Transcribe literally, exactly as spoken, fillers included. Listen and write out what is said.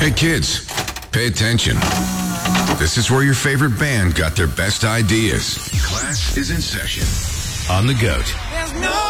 Hey kids, pay attention. This is where your favorite band got their best ideas. Class is in session on the GOAT. There's no